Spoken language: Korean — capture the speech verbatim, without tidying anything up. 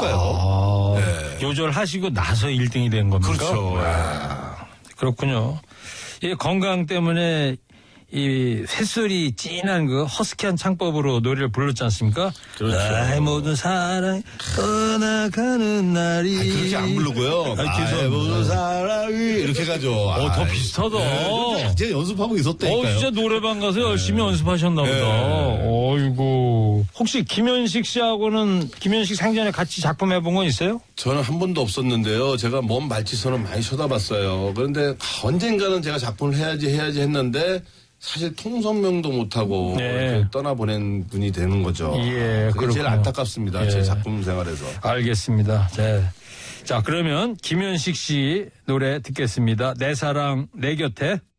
했으니까요. 아, 네. 요절하시고 나서 일 등이 된 겁니까? 그렇죠. 아, 그렇군요. 이 건강 때문에 이 쇳소리 진한 그 허스키한 창법으로 노래를 불렀지 않습니까? 그렇죠. 나의 모든 사랑 떠나가는 날이. 아니, 그렇게 안 부르고요. 아니, 나의 죄송합니다. 모든 사랑이 이렇게 가죠. 어, 더 아이, 비슷하다. 네, 제가 연습하고 있었다니까요. 어, 진짜 노래방 가서 열심히 연습하셨나 보다. 네. 어이구. 혹시 김현식 씨하고는 김현식 생전에 같이 작품 해본 건 있어요? 저는 한 번도 없었는데요. 제가 먼 말치선을 많이 쳐다봤어요. 그런데 언젠가는 제가 작품을 해야지 해야지 했는데 사실 통성명도 못하고 네. 이렇게 떠나보낸 분이 되는 거죠. 예, 그게 제일 그렇군요. 안타깝습니다. 예. 제 작품 생활에서. 알겠습니다. 네. 자, 그러면 김현식 씨 노래 듣겠습니다. 내 사랑 내 곁에.